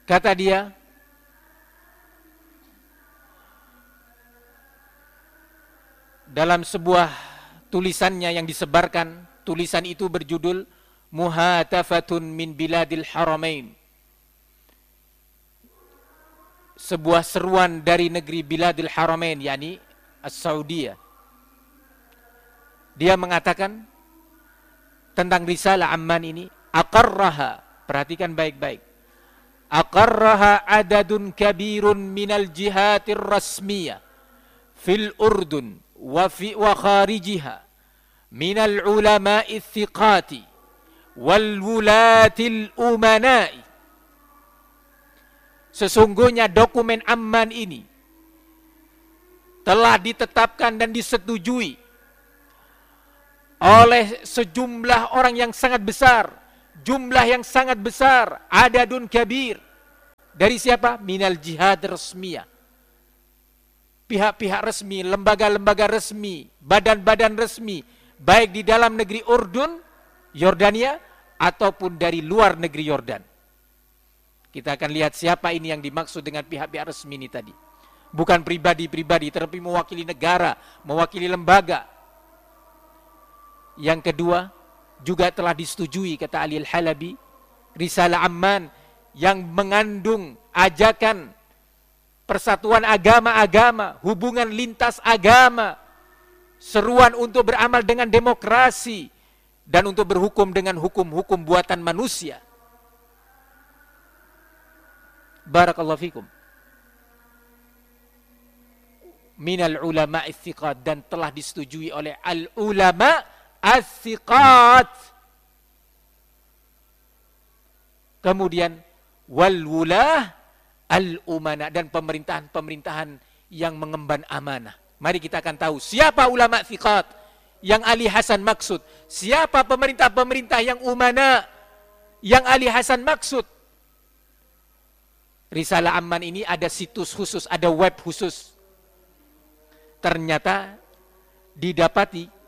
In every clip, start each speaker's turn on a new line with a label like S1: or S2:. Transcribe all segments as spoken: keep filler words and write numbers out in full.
S1: Kata dia, dalam sebuah tulisannya yang disebarkan, tulisan itu berjudul Muhatafatun min Biladil Haramain. Sebuah seruan dari negeri Biladil Haramain, yakni As-Saudiyah. Dia mengatakan tentang risalah Amman ini, aqarraha, perhatikan baik-baik. Aqarraha adadun kabirun minal jihatir rasmiyah fil Urdun wa fi wa kharijiha minal ulama'i thiqati wal wulatil umana'i. Sesungguhnya dokumen Amman ini telah ditetapkan dan disetujui oleh sejumlah orang yang sangat besar, jumlah yang sangat besar, adadun kabir. Dari siapa? Minal jihad resmiyah. Pihak-pihak resmi, lembaga-lembaga resmi, badan-badan resmi, baik di dalam negeri Urdun, Yordania, ataupun dari luar negeri Yordan. Kita akan lihat siapa ini yang dimaksud dengan pihak-pihak resmi ini tadi. Bukan pribadi-pribadi, tetapi mewakili negara, mewakili lembaga. Yang kedua, juga telah disetujui, kata Ali Al-Halabi, risalah Amman yang mengandung ajakan persatuan agama-agama, hubungan lintas agama, seruan untuk beramal dengan demokrasi, dan untuk berhukum dengan hukum-hukum buatan manusia. Barakallahu fikum. Minal ulama istiqat, dan telah disetujui oleh al-ulama as-siqat. Kemudian wal wulah al-umana, dan pemerintahan-pemerintahan yang mengemban amanah. Mari kita akan tahu siapa ulama siqat yang Ali Hasan maksud, siapa pemerintah-pemerintah yang umana yang Ali Hasan maksud. Risalah Amman ini ada situs khusus, ada web khusus. Ternyata didapati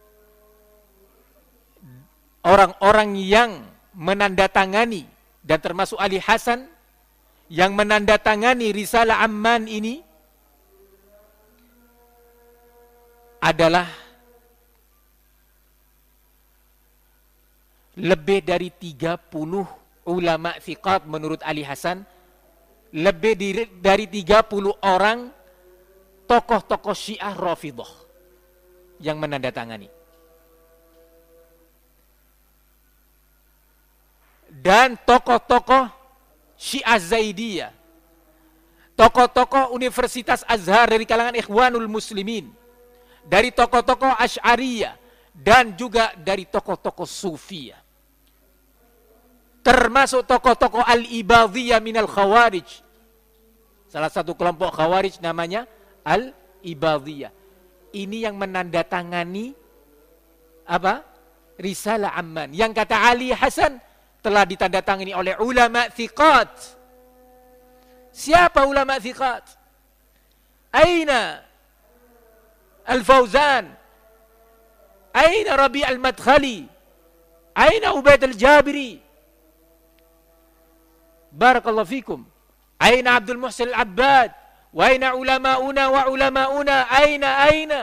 S1: orang-orang yang menandatangani, dan termasuk Ali Hasan yang menandatangani risalah Amman ini adalah lebih dari tiga puluh ulama thiqat menurut Ali Hasan, lebih dari tiga puluh orang tokoh-tokoh Syiah Rafidhah yang menandatangani. Dan tokoh-tokoh Syiah Zaidiyah, tokoh-tokoh Universitas Azhar dari kalangan Ikhwanul Muslimin, dari tokoh-tokoh Asy'ariyah, dan juga dari tokoh-tokoh Sufiyah, termasuk tokoh-tokoh Al-Ibadhiyah minal Khawarij. Salah satu kelompok Khawarij namanya Al-Ibadhiyah. Ini yang menandatangani apa? Risalah Amman yang kata Ali Hasan telah ditandatangani oleh ulama thiqat. Siapa ulama thiqat? Aina Al-Fauzan? Aina Rabi' Al-Madkhali? Aina Ubaid Al-Jabiri? Barakallahu fikum. Aina Abdul Muhsin Al-Abbad? Wa aina ulama'una wa ulama'una? Aina aina?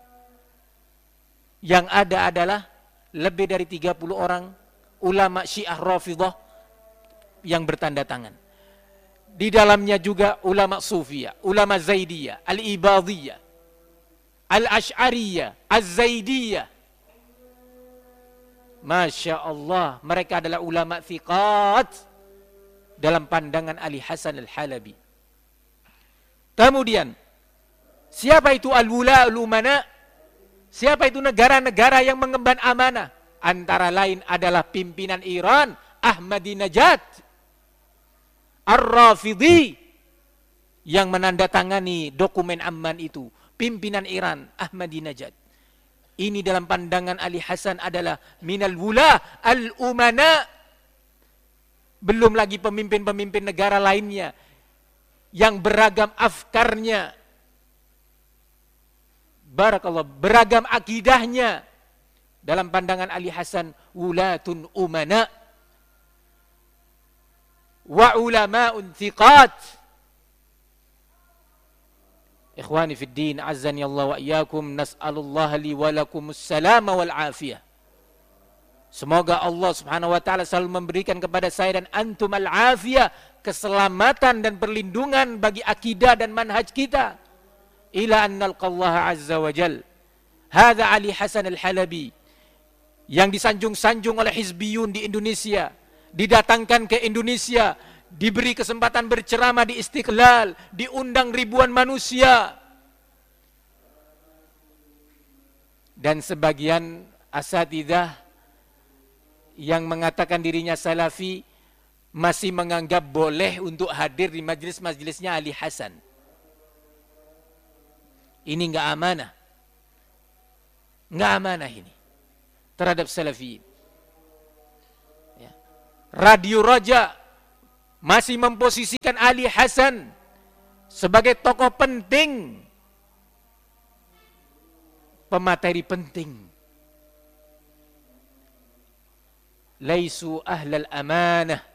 S1: Yang ada adalah lebih dari tiga puluh orang ulama Syiah Rafidhah yang bertanda tangan. Di dalamnya juga ulama Sufiyah, ulama Zaidiyah, Al-Ibadhiyah, Al-Asy'ariyah, Az-Zaidiyah. Masya Allah, mereka adalah ulama thiqat dalam pandangan Ali Hasan Al-Halabi. Kemudian, siapa itu al-wula al-umana? Siapa itu negara-negara yang mengemban amanah? Antara lain adalah pimpinan Iran, Ahmadinejad, Ar-Rafidhi, yang menandatangani dokumen Amman itu. Pimpinan Iran, Ahmadinejad. Ini dalam pandangan Ali Hasan adalah minal wula al-umana. Belum lagi pemimpin-pemimpin negara lainnya yang beragam afkarnya, barakallah, beragam akidahnya. Dalam pandangan Ali Hasan, wulatun umana. wa ulama'un thiqat. Ikhwani fid din, azzani Allah wa iyyakum, nas'alullaha li wa lakumus salama wal afiyah. Semoga Allah Subhanahu wa taala selalu memberikan kepada saya dan antum al-afiyah, keselamatan dan perlindungan bagi akidah dan manhaj kita. Ila an nalqallaha azza wa jal. Hadza Ali Hasan Al-Halabi yang disanjung-sanjung oleh hizbiyun di Indonesia, didatangkan ke Indonesia, diberi kesempatan berceramah di Istiqlal, diundang ribuan manusia. Dan sebagian asatidzah yang mengatakan dirinya salafi masih menganggap boleh untuk hadir di majelis-majelisnya Ali Hasan. Ini enggak amanah. Enggak amanah ini terhadap salafi. Ya. Radio Raja masih memposisikan Ali Hasan sebagai tokoh penting, pemateri penting. Laisu ahlal amanah